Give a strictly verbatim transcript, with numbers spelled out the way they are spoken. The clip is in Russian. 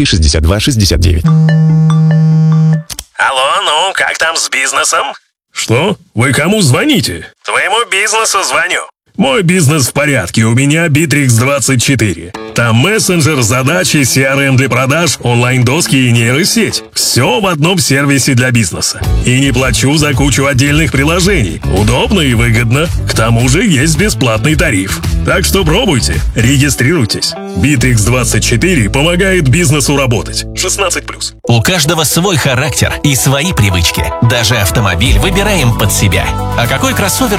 четыре шестьдесят два шестьдесят девять. Алло, ну, как там с бизнесом? Что? Вы кому звоните? Твоему бизнесу звоню. Мой бизнес в порядке, у меня Битрикс двадцать четыре. Там мессенджер, задачи, си ар эм для продаж, онлайн-доски и нейросеть. Все в одном сервисе для бизнеса. И не плачу за кучу отдельных приложений. Удобно и выгодно. К тому же есть бесплатный тариф. Так что пробуйте, регистрируйтесь. Битрикс двадцать четыре помогает бизнесу работать. шестнадцать плюс. У каждого свой характер и свои привычки. Даже автомобиль выбираем под себя. А какой кроссовер